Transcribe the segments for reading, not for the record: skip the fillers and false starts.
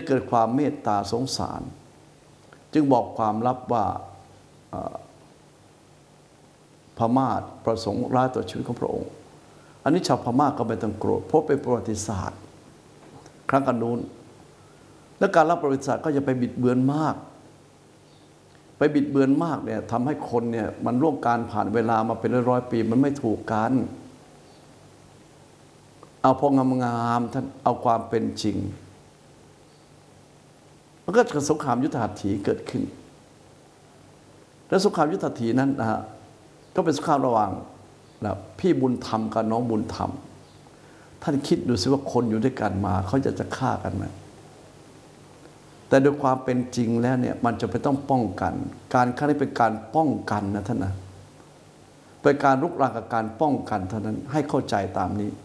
เกิดความเมตตาสงสารจึงบอกความลับว่าพม่าประสงค์ร้ายต่อชีวิตของพระองค์อันนี้ชาวพม่าก็ไม่ต้องโกรธเพราะเป็นประวัติศาสตร์ครั้งกันนู้นและการรับประวัติศาสตร์ก็จะไปบิดเบือนมากเนี่ยทำให้คนเนี่ยมันร่วมการผ่านเวลามาเป็นร้อยปีมันไม่ถูกกันเอาพองามๆท่านเอาความเป็นจริงมันก็เกิดสงครามยุทธหัตถีเกิดขึ้นและสงครามยุทธหัตถีนั้นนะฮะก็เป็นสงครามระหว่างพี่บุญธรรมกับน้องบุญธรรมท่านคิดดูสิว่าคนอยู่ด้วยกันมาเขาจะฆ่ากันไหมแต่โดยความเป็นจริงแล้วเนี่ยมันจะไปต้องป้องกันการฆ่านี้เป็นการป้องกันนะท่านนะเป็นการรุกรานกับการป้องกันเท่านั้นให้เข้าใจตามนี้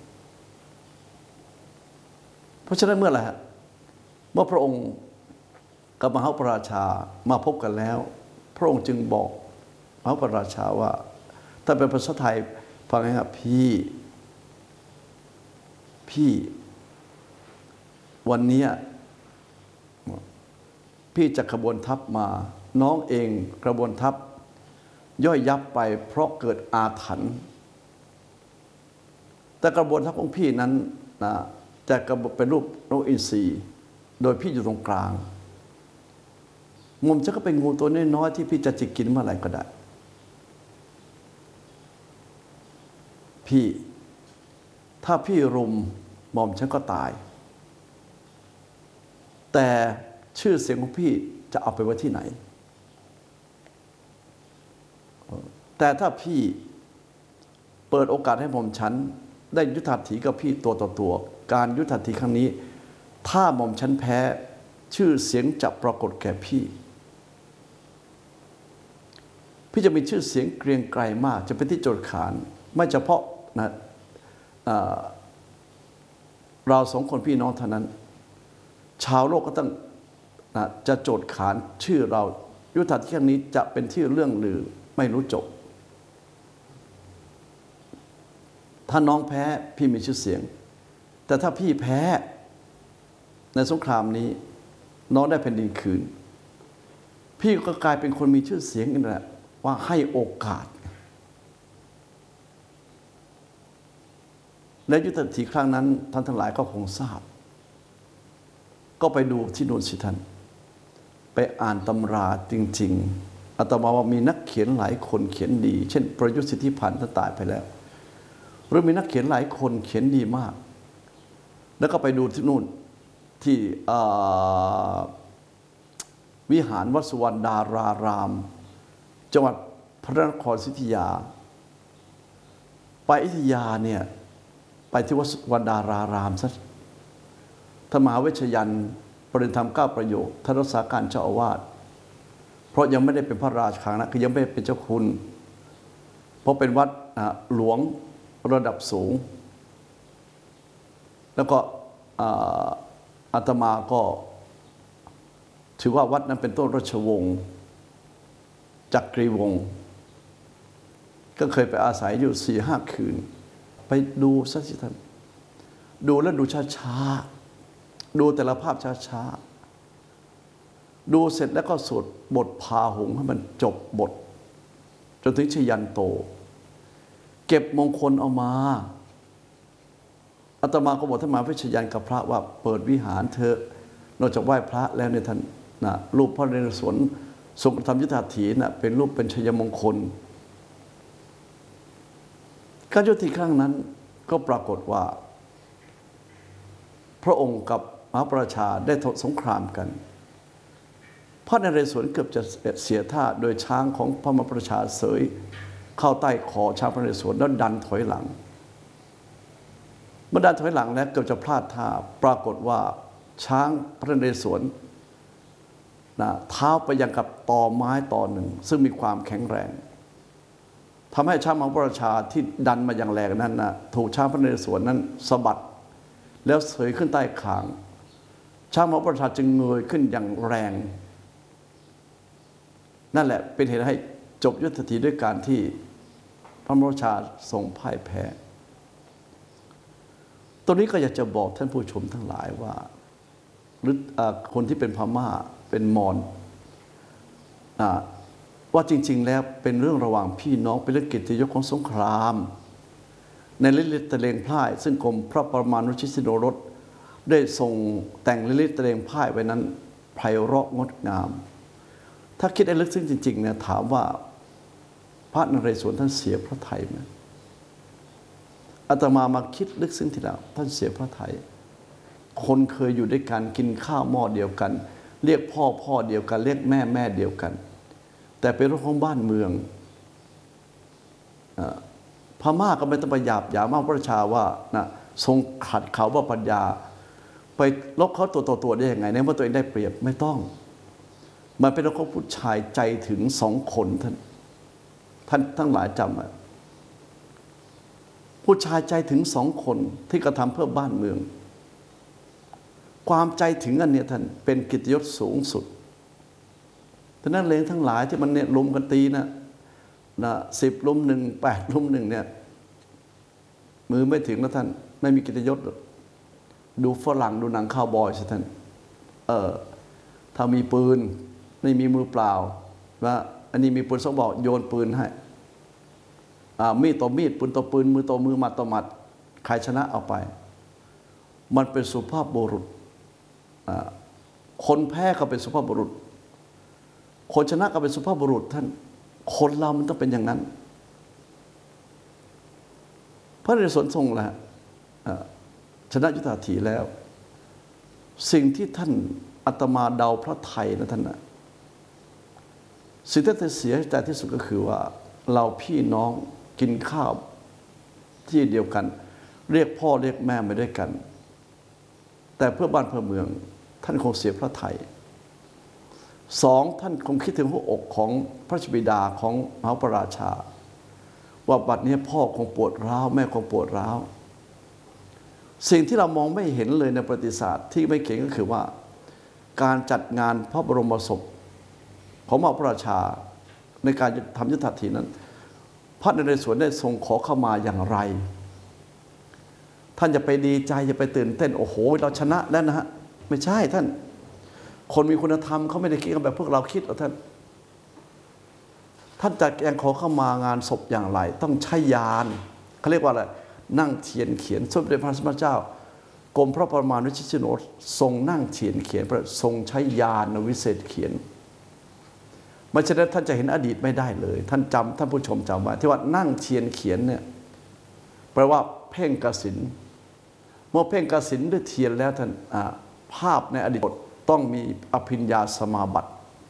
เพราะฉะนั้นเมื่อไหร่เมื่อพระองค์กับมหาพระราชามาพบกันแล้วพระองค์จึงบอกมหาพระราชาว่าถ้าเป็นภาษาไทยฟังง่ายๆพี่วันนี้พี่จะขบวนทัพมาน้องเองกระบวนทัพย่อยยับไปเพราะเกิดอาถรรพ์แต่กระบวนทัพของพี่นั้นนะจะเป็นรูปนกอินทรีโดยพี่อยู่ตรงกลางมุมจะก็เป็นงูตัวน้อยๆที่พี่จะจิกกินเมื่อไหร่ก็ได้พี่ถ้าพี่รุมหม่อมฉันก็ตายแต่ชื่อเสียงของพี่จะเอาไปไว้ที่ไหนแต่ถ้าพี่เปิดโอกาสให้หม่อมฉันได้ยุทธหัตถีกับพี่ตัวต่อตัวการยุทธหัตถีครั้งนี้ถ้าหม่อมฉันแพ้ชื่อเสียงจะปรากฏแก่พี่จะมีชื่อเสียงเกรียงไกรมากจะเป็นที่โจทย์ขานไม่เฉพาะนะเราสองคนพี่น้องเท่านั้นชาวโลกก็ต้องจะโจทย์ขานชื่อเรายุทธหัตถีครั้งนี้จะเป็นที่เรื่องลือไม่รู้จบถ้าน้องแพ้พี่มีชื่อเสียงแต่ถ้าพี่แพ้ในสงครามนี้น้องได้แผ่นดินคืนพี่ก็กลายเป็นคนมีชื่อเสียงนี่แหละว่าให้โอกาสและยุทธหัตถีครั้งนั้นท่านทั้งหลายก็คงทราบก็ไปดูที่นู่นสิท่านไปอ่านตำราจริงๆอาตมาว่ามีนักเขียนหลายคนเขียนดีเช่นประยุทธ์สิทธิพันธ์ท่านตายไปแล้วหรือมีนักเขียนหลายคนเขียนดีมากแล้วก็ไปดูที่นู่นที่วิหารวัดสุวรรณดารารามจังหวัดพระนครศรีอยุธยาไปอยุธยาเนี่ยไปที่วัดสุวรรณดารารามซะท่านมหาเวชยันต์ปริญธรรม9ประโยคท่านรักษาการเจ้าอาวาสเพราะยังไม่ได้เป็นพระราชคณะคือยังไม่ได้เป็นเจ้าคุณเพราะเป็นวัดหลวงระดับสูงแล้วก็อาตมาก็ถือว่าวัดนั้นเป็นต้นราชวงศ์จักรีวงศ์ก็เคยไปอาศัยอยู่4-5 คืนไปดูสักสิท่านดูแล้วดูช้าๆดูแต่ละภาพช้าๆดูเสร็จแล้วก็สวดบทพาหงส์ให้มันจบบทจนถึงชยันโตเก็บมงคลเอามาอาตมาก็บอกท่านมหาเวชยันต์กับพระว่าเปิดวิหารเถอะนอกจากไหว้พระแล้วเนี่ยท่านรูปพระนเรศวรทรงกระทำยุทธหัตถีเป็นรูปเป็นชัยมงคลการยุทธหัตถีครั้งนั้นก็ปรากฏว่าพระองค์กับมหาพระราชาได้สงครามกันพระนเรศวรเกือบจะเสียท่าโดยช้างของพระมหาพระราชาเสยเข้าใต้คอช้างพระนเรศวรแล้วดันถอยหลังเมื่อดันถอยหลังแล้วเกือบจะพลาดท่าปรากฏว่าช้างพระนเรศวรเท้าไปยังกับตอไม้ตอหนึ่งซึ่งมีความแข็งแรงทำให้ช้างมหาพระราชาที่ดันมาอย่างแรงนั้นถูกช้างพระนเรศวรนั้นสะบัดแล้วเสยขึ้นใต้คางช้างมหาพระราชาจึงเงยขึ้นอย่างแรงนั่นแหละเป็นเหตุให้จบยุทธหัตถีด้วยการที่พระมหาราชาทรงพ่ายแพ้ตรงนี้ก็อยากจะบอกท่านผู้ชมทั้งหลายว่าหรือคนที่เป็นพม่าเป็นมอญว่าจริงๆแล้วเป็นเรื่องระหว่างพี่น้องเป็นเรื่องเกียรติยศของสงครามในลิลิตตะเลงพ่ายซึ่งกรมพระปรมาณุชิตโนรสได้ทรงแต่งลิลิตตะเลงพ่ายไว้นั้นไพเราะงดงามถ้าคิดให้ลึกซึ้งจริงๆเนี่ยถามว่าพระนเรศวรท่านเสียพระทัยไหมอาตมาคิดลึกซึ้งทีแล้วท่านเสียพระทัยคนเคยอยู่ด้วยกันกินข้าวหม้อเดียวกันเรียกพ่อพ่อเดียวกันเรียกแม่แม่เดียวกันแต่เป็นเรื่องของบ้านเมืองพม่าก็ไม่ต้องไปหยาบหยามพระราชาว่านะทรงขัดเขาว่าปัญญาไปลบเขาตัวได้ยังไงในเมื่อตัวเองได้เปรียบไม่ต้องมันเป็นเรื่องของผู้ชายใจถึง2 คนท่านทั้งหลายจำไว้ผู้ชายใจถึง2 คนที่กระทำเพื่อบ้านเมืองความใจถึงอันเนี้ยท่านเป็นกิตติยศสูงสุดแต่นั้นเลงทั้งหลายที่มันเนี่ยลุมกันตีนะ10 ลุม 1 8 ลุม 1เนี่ยมือไม่ถึงนะท่านไม่มีกิตติยศดูฝรั่งดูหนังคาวบอยสิท่านถ้ามีปืนไม่มีมือเปล่าว่าอันนี้มีปืน2 บอกโยนปืนให้มีดต่อมีดปืนต่อปืนมือต่อมือหมัดต่อหมัดใครชนะเอาไปมันเป็นสุภาพบุรุษคนแพ้ก็เป็นสุภาพบุรุษคนชนะก็เป็นสุภาพบุรุษท่านคนเรามันต้องเป็นอย่างนั้นพระนเรศวรทรงแหละชนะยุทธาถีแล้ว สิ่งที่ท่านอาตมาเดาพระไทยนะท่านนะสิ่งที่ท่านเสียใจที่สุดก็คือว่าเราพี่น้องกินข้าวที่เดียวกันเรียกพ่อเรียกแม่มาด้วยกันแต่เพื่อบ้านเพื่อเมืองท่านคงเสียพระไทย2ท่านคงคิดถึงหัวอกของพระบิดาของมหาพระราชาว่าบัดนี้พ่อคงปวดร้าวแม่คงปวดร้าวสิ่งที่เรามองไม่เห็นเลยในประวัติศาสตร์ที่ไม่เก่งก็คือว่าการจัดงานพระบรมศพของมหาพระราชาในการทำยุทธหัตถีนั้นพระนเรศวรได้ทรงขอเข้ามาอย่างไรท่านจะไปดีใจจะไปตื่นเต้นโอ้โหเราชนะแล้วนะฮะไม่ใช่ท่านคนมีคุณธรรมเขาไม่ได้คิดกันแบบพวกเราคิดหรอกท่านจะแกงขอเข้ามางานศพอย่างไรต้องใช้ยานเขาเรียกว่าอะไรนั่งเทียนเขียนสมเด็จพระสัมมาสัมพุทธเจ้ากรมพระปรมาณุชิตโนรสทรงนั่งเทียนเขียนทรงใช้ยานวิเศษเขียนไม่ใช่ท่านจะเห็นอดีตไม่ได้เลยท่านผู้ชมจำไว้ที่ว่านั่งเทียนเขียนเนี่ยแปลว่าเพ่งกสิณเมื่อเพ่งกสิณด้วยเทียนแล้วท่านภาพในอดีตต้องมีอภิญญาสมาบัติ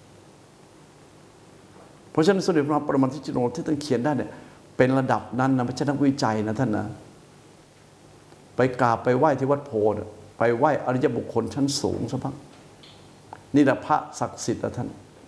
เพราะฉะนั้นสมเด็จพระปรมาณุชิตโนรสที่ท่านเขียนได้เนี่ยเป็นระดับนั้นนะไม่ใช่นักวิจัยนะท่านนะไปกราบไปไหว้ที่วัดโพธิ์ไปไหว้อริยบุคคลชั้นสูงซะพักนี่แหละพระศักดิ์สิทธิ์นะท่าน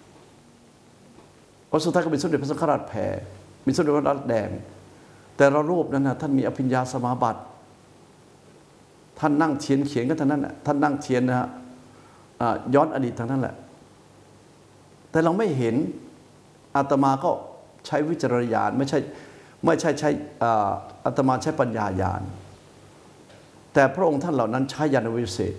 เพราะสุดท้ายก็มีสมเด็จพระสังฆราชแผ่มีสมเด็จพระรัตนแดงแต่ละรูปนั้นนะท่านมีอภิญญาสมาบัติท่านนั่งเทียนเขียนก็ท่านนั้นท่านนั่งเทียนนะฮะย้อนอดีตทางนั้นแหละแต่เราไม่เห็นอาตมาก็ใช้วิจารณญาณไม่ใช่ใช้อาตมาใช้ปัญญาญาณแต่พระองค์ท่านเหล่านั้นใช้ญาณวิเศษ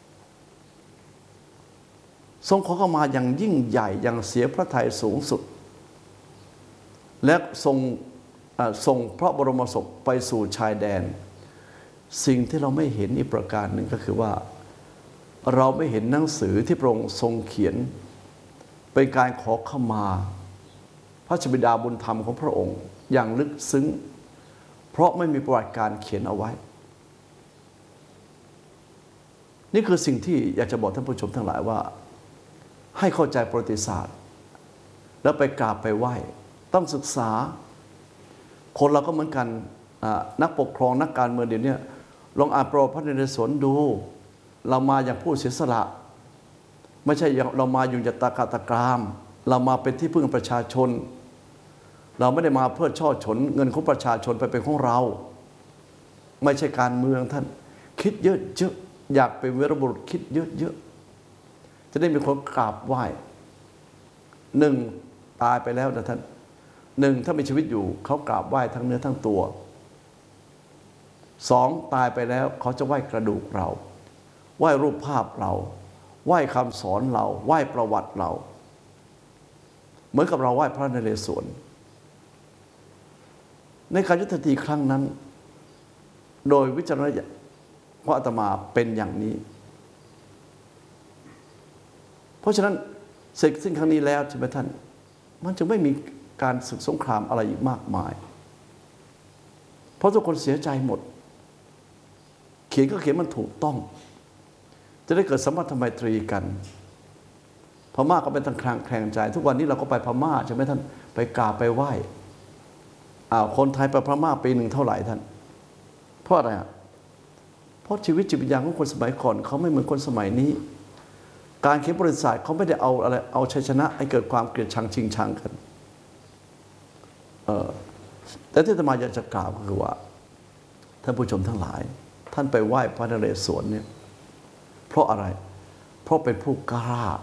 ทรงขอเข้ามาอย่างยิ่งใหญ่อย่างเสียพระทัยสูงสุดและส่งพระบรมศพไปสู่ชายแดนสิ่งที่เราไม่เห็นอีกประการหนึ่งก็คือว่าเราไม่เห็นหนังสือที่พระองค์ทรงเขียนเป็นการขอเข้ามาพระบิดาบุญธรรมของพระองค์อย่างลึกซึ้งเพราะไม่มีประวัติการเขียนเอาไว้นี่คือสิ่งที่อยากจะบอกท่านผู้ชมทั้งหลายว่าให้เข้าใจประวัติศาสตร์แล้วไปกราบไปไหว้ต้องศึกษาคนเราก็เหมือนกันนักปกครองนักการเมืองเดี๋ยวนี้ลองอ่านประวัติพระนเรศวรดูเรามาอย่างผู้เสียสละไม่ใช่เรามาอยู่จากตากาตะกรามเรามาเป็นที่พึ่งประชาชนเราไม่ได้มาเพื่อช่อฉนเงินของประชาชนไปเป็นของเราไม่ใช่การเมืองท่านคิดเยอะๆอยากเป็นวีรบุรุษคิดเยอะๆจะได้มีคนกราบไหว้1ตายไปแล้วนะท่าน1ถ้ามีชีวิตอยู่เขากราบไหว้ทั้งเนื้อทั้งตัว2ตายไปแล้วเขาจะไหว้กระดูกเราไหว้รูปภาพเราไหว้คำสอนเราไหว้ประวัติเราเหมือนกับเราไหว้พระนเรศวรในการยุทธตีครั้งนั้นโดยวิจารณญาณของอาตมาเป็นอย่างนี้เพราะฉะนั้นเสร็จสิ้นครั้งนี้แล้วใช่ไหมท่านมันจะไม่มีการศึกสงครามอะไรอีกมากมายเพราะทุกคนเสียใจหมดเขียนก็เขียนมันถูกต้องจะได้เกิดสัมพันธไมตรีกันพม่าก็เป็นทางแข่งใจทุกวันนี้เราก็ไปพม่าใช่ไหมท่านไปกราบไปไหว้คนไทยไปพม่าปีหนึ่งเท่าไหร่ท่านเพราะอะไรเพราะชีวิตจิตวิญญาณของคนสมัยก่อนเขาไม่เหมือนคนสมัยนี้การเขียนประวัติศาสตร์เขาไม่ได้เอาอะไรเอาชัยชนะให้เกิดความเกลียดชังชิงชังกันแต่ที่อาตมาอยากจะกล่าวก็คือว่าท่านผู้ชมทั้งหลายท่านไปไหว้พระนเรศวรเนี่ยเพราะอะไรเพราะเป็นผู้กล้า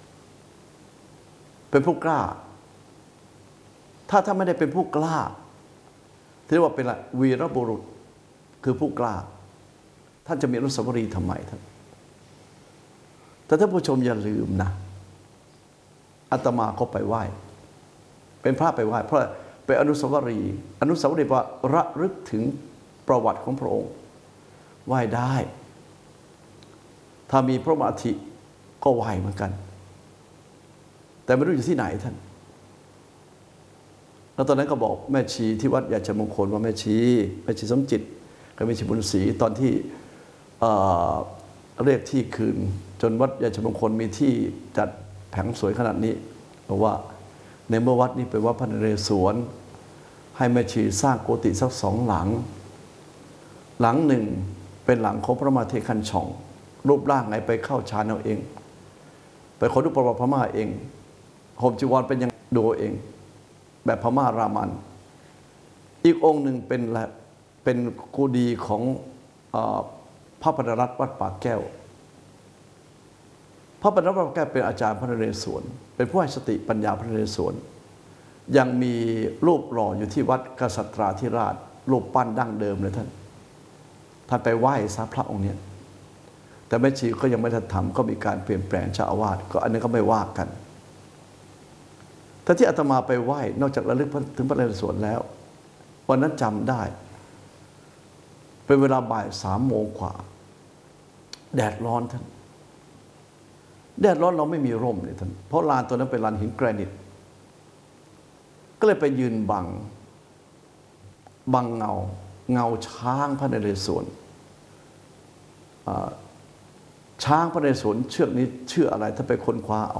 เป็นผู้กล้าถ้าท่านไม่ได้เป็นผู้กล้าที่เรียกว่าเป็นอะไรวีรบุรุษคือผู้กล้าท่านจะมีอนุสาวรีย์ทำไมท่านแต่ท่านผู้ชมอย่าลืมนะอาตมาก็ไปไหว้เป็นพระไปไหว้เพราะเป็นอนุสาวรีย์ว่าระลึกถึงประวัติของพระองค์ไหว้ได้ถ้ามีพระบาทิก็ไหว้เหมือนกันแต่ไม่รู้อยู่ที่ไหนท่านแล้วตอนนั้นก็บอกแม่ชีที่วัดยาชมงคลว่าแม่ชีสมจิตกับแม่ชีบุญศรีตอนที่เรียกที่คืนจนวัดยาชมงคลมีที่จัดแผงสวยขนาดนี้บอกว่าในเมื่อวัดนี้เป็นวัดพระนเรศวรให้แม่ชีสร้างโกติสัก2 หลังหลังหนึ่งเป็นหลังของพระมาเทคันช่องรูปร่างไงไปเข้าฌานเอาเองไปขอดูประวัติพม่าเองห่มจีวรเป็นยังดูเองแบบพม่ารามันอีกองค์หนึ่งเป็นกูดีของพระปฐรัตน์วัดปากแก้วพระปฐรัตน์วัดปากแก้วเป็นอาจารย์พระนเรศวรเป็นผู้ให้สติปัญญาพระนเรศวรยังมีรูปหล่ออยู่ที่วัดกษัตราธิราชรูปปั้นดั้งเดิมเลยท่านไปไหว้ซะพระองค์นี้แต่แม่ชีก็ยังไม่ทันทำก็มีการเปลี่ยนแปลงเจ้าอาวาสก็อันนี้ก็ไม่ว่ากันถ้าที่อาตมาไปไหว้นอกจากระลึกถึงพระนเรศวรแล้ววันนั้นจำได้เป็นเวลาบ่าย3 โมงกว่าแดดร้อนท่านแดดร้อนเราไม่มีร่มเลยท่านเพราะลานตัวนั้นเป็นลานหินแกรนิตก็เลยไปยืนบังเงาช้างพระนเรศวรช้างพระนเรศวรเชือกนี้ชื่ออะไรถ้าไปค้นคว้าเอา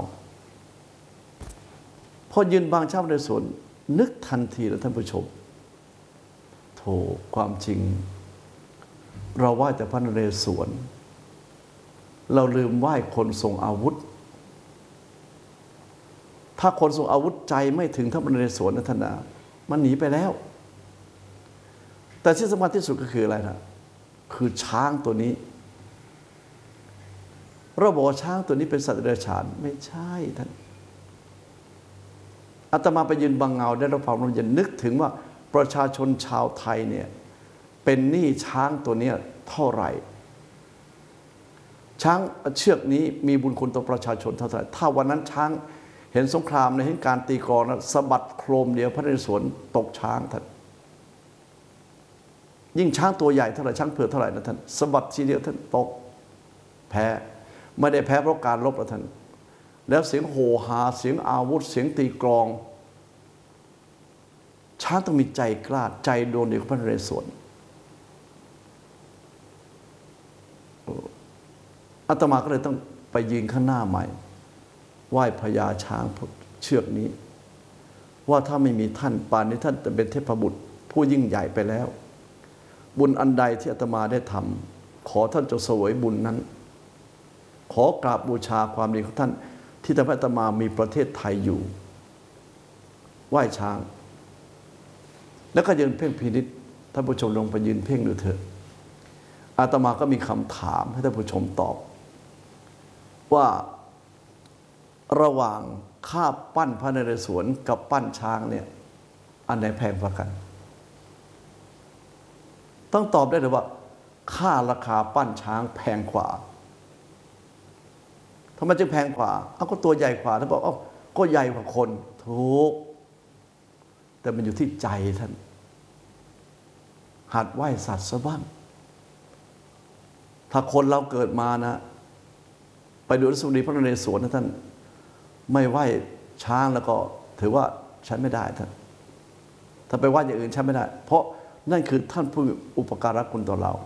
พอยืนบังช้างพระนเรศวรนึกทันทีแล้วท่านผู้ชมโธ่ความจริงเราไหว้แต่พระนเรศวรเราลืมไหว้คนทรงอาวุธถ้าคนทรงอาวุธใจไม่ถึงพระนเรศวรนะท่านนะมันหนีไปแล้วแต่ที่สำคัญที่สุดก็คืออะไรนะคือช้างตัวนี้เราบอกว่าช้างตัวนี้เป็นสัตว์เดรัจฉานไม่ใช่ท่านอาตมาไปยืนบังเงาได้รับความร่มเย็นนึกถึงว่าประชาชนชาวไทยเนี่ยเป็นหนี้ช้างตัวนี้เท่าไหร่ช้างเชือกนี้มีบุญคุณต่อประชาชนเท่าไหร่ถ้าวันนั้นช้างเห็นสงครามเห็นการตีกลองสะบัดโครมเดียวพระนเรศวรตกช้างท่านยิ่งช้างตัวใหญ่เท่าไหร่ช้างเผือกเท่าไหร่นะท่านสะบัดทีเดียวท่านตกแพ้ไม่ได้แพ้เพราะการรบนะท่านแล้วเสียงโห่หาเสียงอาวุธเสียงตีกลองช้างต้องมีใจกล้าใจโดนเดียวกับพระนเรศวรอาตมาก็เลยต้องไปยืนข้างหน้าใหม่ไหว้พญาช้างเชือกนี้ว่าถ้าไม่มีท่านป่านนี้ท่านจะเป็นเทพบุตรผู้ยิ่งใหญ่ไปแล้วบุญอันใดที่อาตมาได้ทำขอท่านจงเสวยบุญนั้นขอกราบบูชาความดีของท่านที่ทำให้อาตมามีประเทศไทยอยู่ไหว้ช้างแล้วก็ยืนเพ่งพินิจท่านผู้ชมลงไปยืนเพ่งดูเถอะอาตมาก็มีคำถามให้ท่านผู้ชมตอบว่าระหว่างค่าปั้นพระนเรศวรกับปั้นช้างเนี่ยอันไหนแพงกว่ากันต้องตอบได้เลยว่าค่าราคาปั้นช้างแพงกว่าทำไมจึงแพงกว่าเอาก็ตัวใหญ่กว่าท่านบอกก็ใหญ่กว่าคนถูกแต่มันอยู่ที่ใจท่านหัดไหว้สัตว์ซะบ้างถ้าคนเราเกิดมานะไปดูสุรีพระนเรศวรนะท่านไม่ไหว้ช้างแล้วก็ถือว่าใช้ไม่ได้ท่านถ้าไปไหว้อย่างอื่นใช้ไม่ได้เพราะนั่นคือท่านผู้อุปการะคุณต่อเรา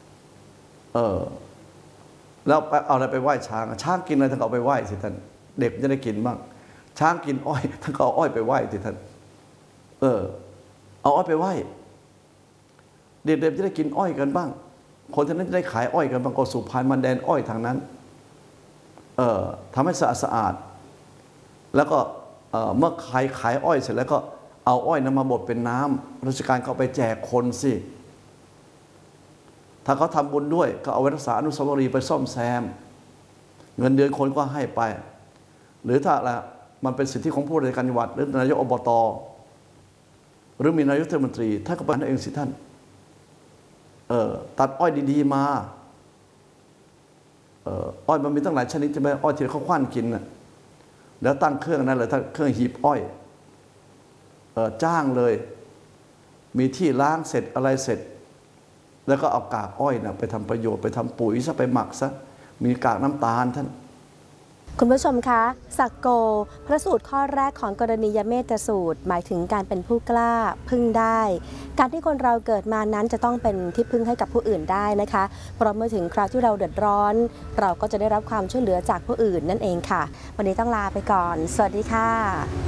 แล้วเอาอะไรไปไหว้ช้างช้างกินอะไรท่านเอาไปไหว้สิท่านเด็กจะได้กินบ้างช้างกินอ้อยท่านก็เอาอ้อยไปไหว้สิท่านเอาอ้อยไปไหว้เด็กๆจะได้กินอ้อยกันบ้างคนที่นั้นจะได้ขายอ้อยกันบางก็สุพรรณมันแดนอ้อยทางนั้นทำให้สะอาดแล้วก็เมื่อขายอ้อยเสร็จแล้วก็เอาอ้อยนั้นมาบดเป็นน้ำราชการเขาไปแจกคนสิถ้าเขาทำบุญด้วยก็เอาไว้รักษาอนุสาวรีย์ไปซ่อมแซมเงินเดือนคนก็ให้ไปหรือถ้ามันเป็นสิทธิของผู้ราชการจังหวัดหรือนายกอบต.หรือมีนายกเทศมนตรีท่านก็ไปนั่นเองสิท่านตัดอ้อยดีๆมาอ้อยมันมีตั้งหลายชนิดใช่ไหมอ้อยที่เขาคว้านกินน่ะแล้วตั้งเครื่องนั้นเลยถ้าเครื่องหีบอ้อยจ้างเลยมีที่ล้างเสร็จอะไรเสร็จแล้วก็เอากากอ้อยนะไปทำประโยชน์ไปทำปุ๋ยซะไปหมักซะมีกากน้ำตาลท่านคุณผู้ชมคะสักโกพระสูตรข้อแรกของกรณียเมตสูตรหมายถึงการเป็นผู้กล้าพึ่งได้การที่คนเราเกิดมานั้นจะต้องเป็นที่พึ่งให้กับผู้อื่นได้นะคะเพราะเมื่อถึงคราวที่เราเดือดร้อนเราก็จะได้รับความช่วยเหลือจากผู้อื่นนั่นเองค่ะวันนี้ต้องลาไปก่อนสวัสดีค่ะ